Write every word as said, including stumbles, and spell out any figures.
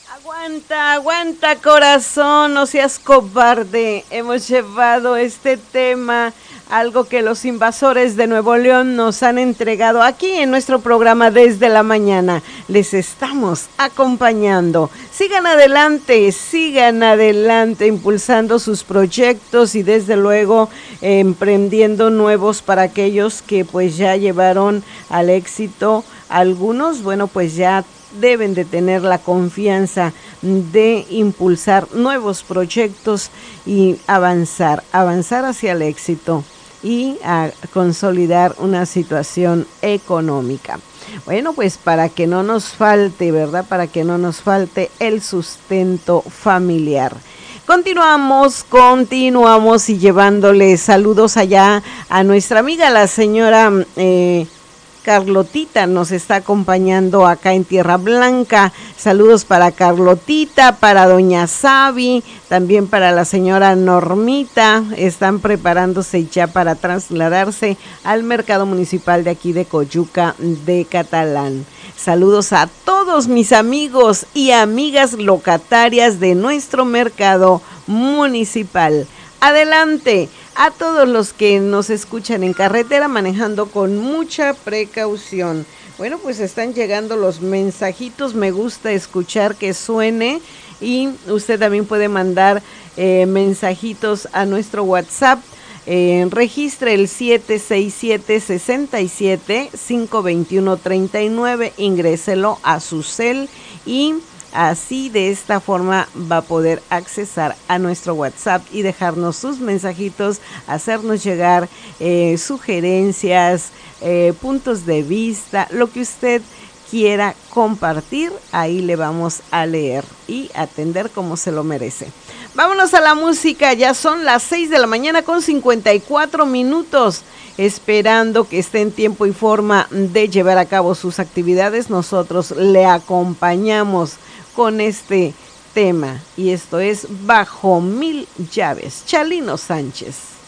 Aguanta, aguanta corazón, no seas cobarde. Hemos llevado este tema, algo que los invasores de Nuevo León nos han entregado aquí en nuestro programa desde la mañana. Les estamos acompañando. Sigan adelante, sigan adelante impulsando sus proyectos y desde luego eh, emprendiendo nuevos para aquellos que pues ya llevaron al éxito. Algunos, bueno, pues ya deben de tener la confianza de impulsar nuevos proyectos y avanzar, avanzar hacia el éxito y a consolidar una situación económica. Bueno, pues para que no nos falte, ¿verdad? Para que no nos falte el sustento familiar. Continuamos, continuamos y llevándole saludos allá a nuestra amiga, la señora eh, Carlotita nos está acompañando acá en Tierra Blanca. Saludos para Carlotita, para doña Sabi, también para la señora Normita. Están preparándose ya para trasladarse al mercado municipal de aquí de Coyuca de Catalán. Saludos a todos mis amigos y amigas locatarias de nuestro mercado municipal. Adelante. A todos los que nos escuchan en carretera manejando con mucha precaución. Bueno, pues están llegando los mensajitos, me gusta escuchar que suene y usted también puede mandar eh, mensajitos a nuestro WhatsApp. Eh, registre el siete seis siete, seis siete, cinco dos uno, tres nueve, ingréselo a su cel y así de esta forma va a poder accesar a nuestro WhatsApp y dejarnos sus mensajitos, hacernos llegar eh, sugerencias, eh, puntos de vista, lo que usted quiera compartir, ahí le vamos a leer y atender como se lo merece. Vámonos a la música, ya son las seis de la mañana con cincuenta y cuatro minutos. Esperando que esté en tiempo y forma de llevar a cabo sus actividades, nosotros le acompañamos con este tema y esto es Bajo Mil Llaves, Chalino Sánchez.